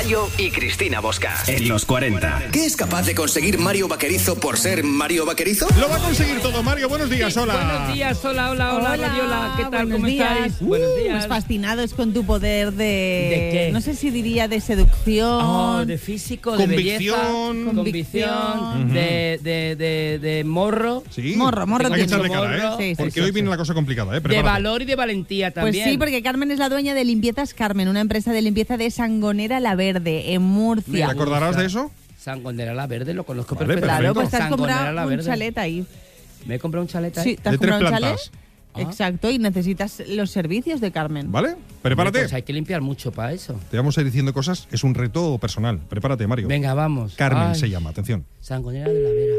Mario y Cristina Bosca. En los 40. ¿Qué es capaz de conseguir Mario Vaquerizo por ser Mario Vaquerizo? Lo va a conseguir todo, Mario. Buenos días, hola. Buenos días, hola, Mariola. ¿Qué tal? ¿Cómo estáis? Buenos días. Pues fascinados con tu poder de... ¿De qué? No sé si diría de seducción. De físico, convicción, de belleza, convicción, de morro. Sí. Morro. Hay que echarle morro. cara, ¿eh? Sí, porque hoy viene la cosa complicada, ¿eh? De Prepárate. valor y de valentía también. Pues sí, porque Carmen es la dueña de Limpiezas Carmen, una empresa de limpieza de Sangonera La Verde, en Murcia. ¿Te acordarás de eso? Sangonera La Verde, lo conozco Vale, perfectamente. Claro, pues te has Sangonera La comprado un Verde. chalet ahí. ¿Me he comprado un chalet ahí? Sí, te has De 3 comprado un chalet. plantas. Exacto, y necesitas los servicios de Carmen. ¿Vale? Prepárate. Pues hay que limpiar mucho para eso. Te vamos a ir diciendo cosas. Es un reto personal. Prepárate, Mario. Venga, vamos. Carmen Ay, se llama. Atención. Sangonera de la Vera.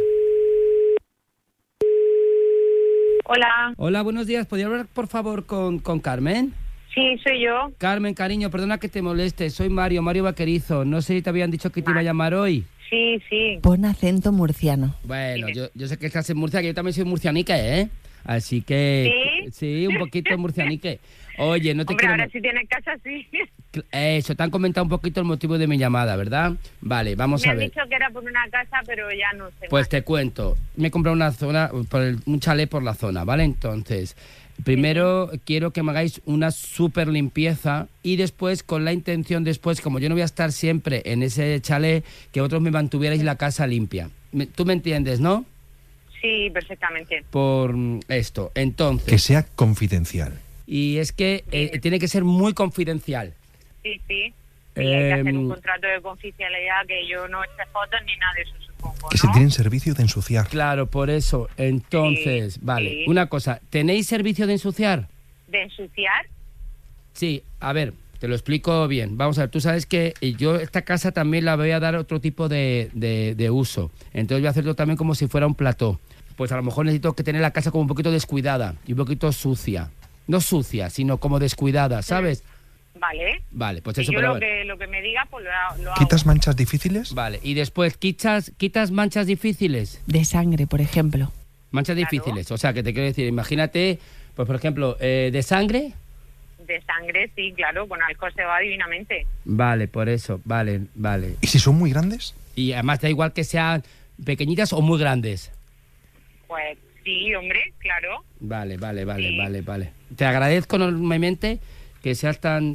Hola, Hola, buenos días. ¿Podría hablar, por favor, con Carmen? sí, soy yo. Carmen, cariño, perdona que te moleste. Soy Mario Vaquerizo. No sé si te habían dicho que te iba a llamar hoy. Sí. Pon acento murciano. Bueno, yo sé que estás en Murcia, que yo también soy murcianique, ¿eh? Así que... Sí, un poquito murcianique. Oye, no te Hombre, quiero... ahora sí tienes casa, sí. Eso, te han comentado un poquito el motivo de mi llamada, ¿verdad? Vale, vamos Me a han ver. dicho que era por una casa, pero ya no sé Pues más. te cuento. Me he comprado una zona, un chalet por la zona, ¿vale? Entonces, primero quiero que me hagáis una súper limpieza y después, con la intención después, como yo no voy a estar siempre en ese chalet, que vosotros me mantuvierais la casa limpia. ¿Tú me entiendes, no? Sí, perfectamente. Por esto. Entonces... Que sea confidencial. Y es que tiene que ser muy confidencial. Sí. Sí, hay que hacer un contrato de confidencialidad que yo no eche fotos ni nada de eso, supongo, Que ¿no? se tienen servicio de ensuciar. Claro, por eso. Entonces, Sí, vale. sí. Una cosa, ¿tenéis servicio de ensuciar? ¿De ensuciar? Sí, a ver, te lo explico bien. Vamos a ver, tú sabes que yo esta casa también la voy a dar otro tipo de uso. Entonces voy a hacerlo también como si fuera un plató. Pues a lo mejor necesito que tener la casa como un poquito descuidada y un poquito sucia. No sucia, sino como descuidada, ¿sabes? Vale. Vale, pues Y eso yo para lo ver. que me diga, pues lo hago. ¿Quitas manchas difíciles? Vale, y después, ¿quitas manchas difíciles? De sangre, por ejemplo. Manchas Claro. difíciles, o sea, que te quiero decir, imagínate, pues por ejemplo, de sangre. De sangre, sí, claro, con alcohol se va divinamente. Vale, por eso, vale. ¿Y si son muy grandes? Y además da igual que sean pequeñitas o muy grandes. Pues sí, hombre, claro. Vale. Sí. Te agradezco enormemente que seas tan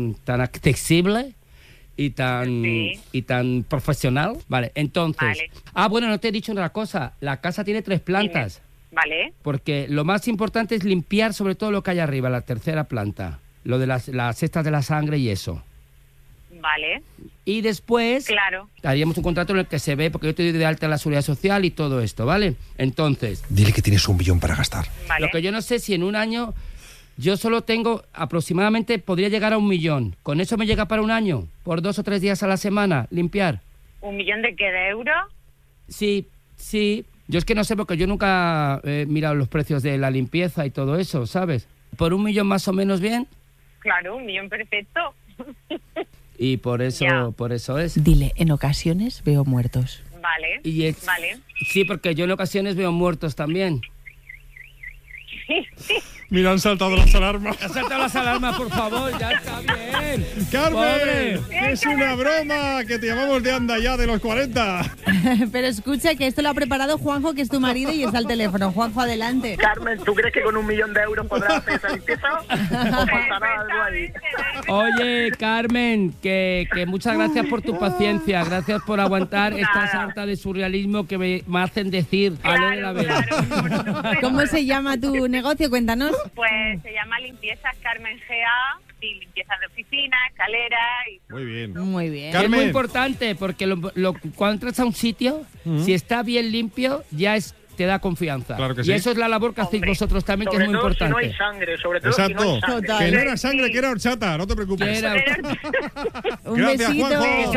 accesible y tan profesional. Vale, entonces... Vale. Bueno, no te he dicho otra cosa. La casa tiene 3 plantas. Vale. Porque lo más importante es limpiar sobre todo lo que hay arriba, la tercera planta. Lo de las cestas de la sangre y eso. Vale. Y después... Claro. Haríamos un contrato en el que se ve, porque yo te doy de alta en la seguridad social y todo esto, ¿vale? Entonces... Dile que tienes 1 millón para gastar. Vale. Lo que yo no sé si en un año yo solo tengo aproximadamente, podría llegar a 1 millón. ¿Con eso me llega para un año? ¿Por 2 o 3 días a la semana? ¿Limpiar? ¿1 millón de qué? ¿De euros? Sí. Yo es que no sé porque yo nunca he mirado los precios de la limpieza y todo eso, ¿sabes? ¿Por 1 millón más o menos bien? Claro, 1 millón perfecto. Y por eso, Ya. por eso es. Dile, en ocasiones veo muertos. Vale. Vale. Sí, porque yo en ocasiones veo muertos también. Mira, han saltado las alarmas. Salta las alarmas, por favor, ya está bien. ¡Carmen! Pobre. ¡Es una broma! Que te llamamos de Anda Ya de los 40. Pero escucha que esto lo ha preparado Juanjo, que es tu marido, y está al teléfono. Juanjo, adelante. Carmen, ¿tú crees que con 1 millón de euros podrás hacer esa limpieza? ¿O faltará algo ahí? Oye, Carmen, que muchas gracias por tu paciencia, gracias por aguantar esta sarta de surrealismo que me hacen decir a lo de la vera. ¿Cómo se llama tu negocio? Cuéntanos. Pues se llama Limpiezas Carmen GA, y limpiezas de oficina, escalera y... Muy bien. Muy bien. Carmen. Es muy importante porque cuando entras a un sitio, si está bien limpio, ya te da confianza. Claro que y sí. eso es la labor que hacéis Hombre. vosotros también, que Sobre es muy todo si no importante. hay sangre, sobre todo si no Exacto. hay sangre. Total. Que no era sangre, que era horchata. No te preocupes. Que era- Un Gracias, besito. Juanjo.